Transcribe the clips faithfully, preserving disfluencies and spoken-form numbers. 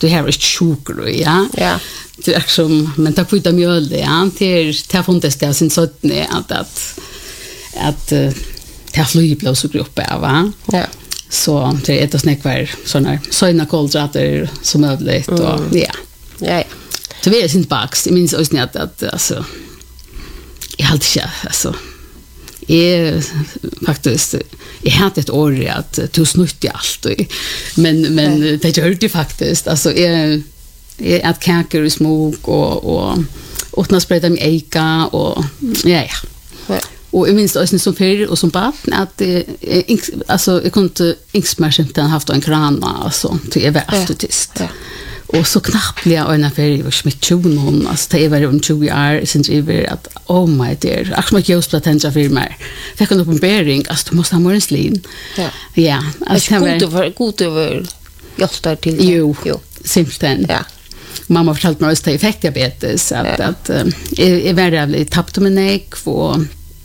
du har inte sugar ja. Ja. Det är som men tack för det mjöl ja. Det är det har funnits det sen så att att att det har flyg blodsocker va. Ja. Så det är det snäckvar såna såna kolhydrater som möjligt och ja. Ja. Ja. Så vi är sin bax. Jag minns också att att alltså jag hade inte alltså är faktiskt jag hade ett år att du snutte allt men men ja. Det gör det faktiskt alltså är är att kakor i smok och och utan att sprida mig eka och ja ja. Ja. Och jag minns också som för och som barn att eh, alltså jag kunde inte haft en krana alltså till jag var autist. Ja. Och så knappt blir jag en affär och smitton hon alltså det var om tjugo år sen det att oh my dear jag ska just platenta för mig. Jag kan upp en bäring alltså du måste ha morgens lin. Ja. Ja, alltså det var god god över hjältar till. Jo. Jo. Simpelt. Ja. Mamma fortalte mig också att effektdiabetes att ja. Att är är väldigt tappt med näck och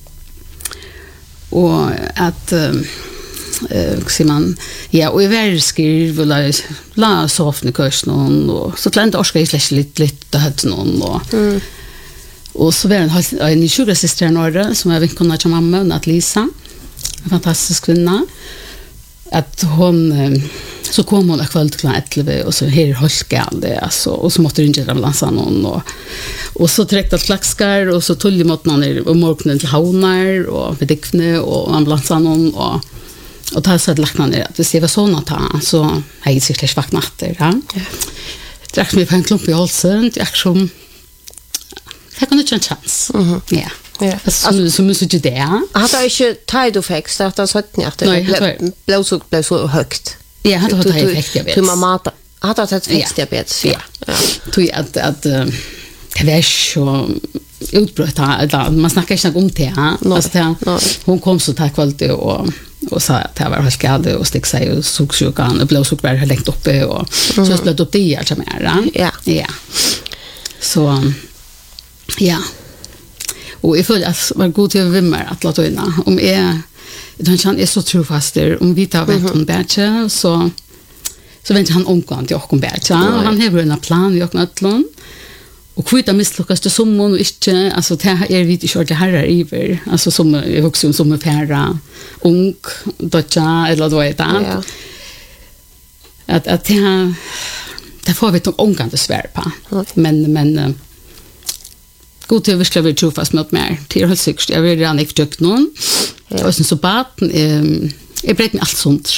och att eh ser man ja och i världskriv vill la sofna kursen och så klent orska i slash lite lite hade någon och mm. och så var en en sjukasyster i norra som jag vill kunna ta mamma att Lisa en fantastisk kvinna att hon så kom hon kväll till elva och så här halskal det alltså och så måste ringa ambulansen någon och och så träckte att flaxkar och så tull mot man i morgonen till Havnar och bedikne och ambulansen någon och och ta så att lackna ner att det ser vad såna ta så hej sig slash vaknatter ja drack mig på en klump i halsen jag som jag kunde inte en chans mhm ja ja så så måste ju det hade jag inte tid och fix att det så att det blev så blev så högt ja hade hade effektdiabetes till mamma hade det effektdiabetes ja ja tog att att det var så utbrott att man snackar inte om det alltså det hon kom så tack väl det och och sa att det var helt skade och stick sig och sugsjukan och blodsocker har längt uppe och så skulle det upp det alltså mer ja ja så ja och jag följer att var god till vimmer att låta inna om är den kan är så trofast där om vi tar vet om bättre så så väntar han omgång till och om bättre han har en plan vi har något och kvita misslyckas det som och inte alltså det här är vi inte kört det här är iver alltså som jag också som är färra ung dotcha eller då är det att att det här det får vi nog omgång det svär på men men god till vi ska vi tro fast mot mer till helt säkert jag vill redan inte tycka någon och sen så bara jag brett mig allt sånt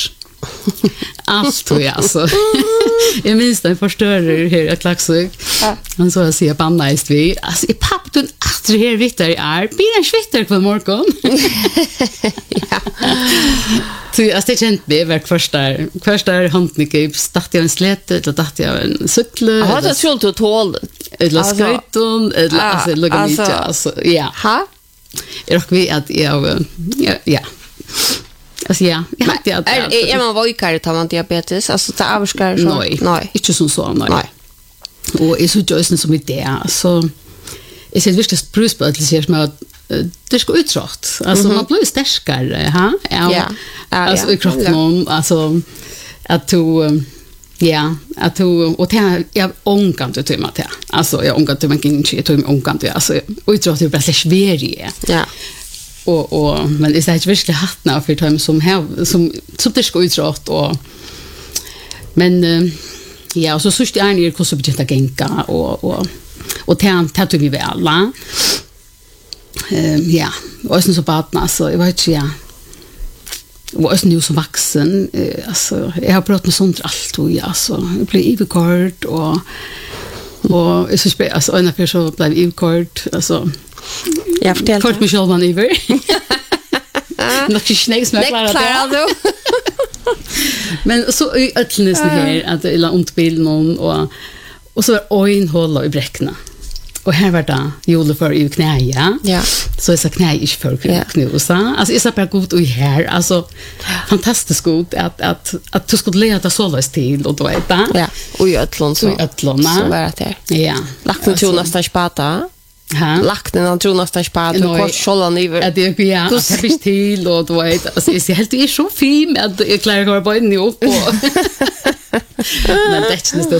allt tror jag alltså jag minns den förstörde här ett laxsug han så jag ser på nice vi alltså i pappton att det här vitt där är blir en svitter på morgon ja så jag det känt det var första första handnick startade jag en slätt eller dachte jag en cykla har det skulle att tål eller skryton eller alltså lugna lite alltså ja ha jag vi att jag ja alltså ja jag hade att är man vojkare tar man diabetes alltså det avskar så nej nej inte som så nej nej och är så just som idé så är det viktigt plus på att det ser som det ska utråt alltså man blir starkare ha ja alltså i kroppen alltså att du ja att du och det jag ångan till mig till alltså jag ångan till mig inte till mig ångan till alltså utråt är bara så svårt ja och och men det är inte verkligen hattna för dem som här som som det ska utråt och men ja och så så är det ju så budget att gänga och och och tant hade vi väl alla ehm ja och sen så partner så jag vet inte ja och sen ju så vuxen alltså jag har pratat med sånt allt och ja så jag blev ivkort och och så spel alltså en av så blev ivkort alltså jag fortälde kort Michelle van Iver nog snäggs med klara då men så i öllnesen här att det är ontbild någon och och så var ögon hålla i bräckna och här var det jule för i knäja ja så är så knä inte för knusa alltså är så bara god och här alltså fantastiskt god att att att du skulle lära dig så läst till och då är det ja och i öllon så i öllon så var det ja lagt med tro nästa spata ha lagt den tror nästa spata och kort skolan i ja det är ja så fick till och då är det alltså är helt är så fin att jag klarar att bara in i upp och men det är inte